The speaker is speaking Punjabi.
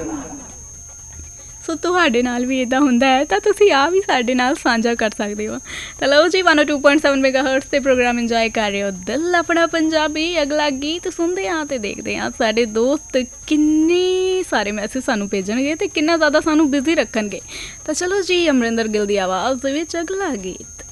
ਸੋ ਤੁਹਾਡੇ ਨਾਲ ਵੀ ਇੱਦਾਂ ਹੁੰਦਾ ਹੈ ਤਾਂ ਤੁਸੀਂ ਆ ਵੀ ਸਾਡੇ ਨਾਲ ਸਾਂਝਾ ਕਰ ਸਕਦੇ ਹੋ। ਤਾਂ ਲਓ ਜੀ 102.7 ਮੈਗਾਹਰਟਜ਼ 'ਤੇ ਪ੍ਰੋਗਰਾਮ ਇੰਜੋਏ ਕਰ ਰਹੇ ਹੋ ਦਿਲ ਆਪਣਾ ਪੰਜਾਬੀ। ਅਗਲਾ ਗੀਤ ਸੁਣਦੇ ਹਾਂ ਅਤੇ ਦੇਖਦੇ ਹਾਂ ਸਾਡੇ ਦੋਸਤ ਕਿੰਨੇ ਸਾਰੇ ਮੈਸੇਜ ਸਾਨੂੰ ਭੇਜਣਗੇ ਅਤੇ ਕਿੰਨਾ ਜ਼ਿਆਦਾ ਸਾਨੂੰ ਬਿਜ਼ੀ ਰੱਖਣਗੇ। ਤਾਂ ਚਲੋ ਜੀ ਅਮਰਿੰਦਰ ਗਿੱਲ ਦੀ ਆਵਾਜ਼ ਦੇ ਵਿੱਚ ਅਗਲਾ ਗੀਤ।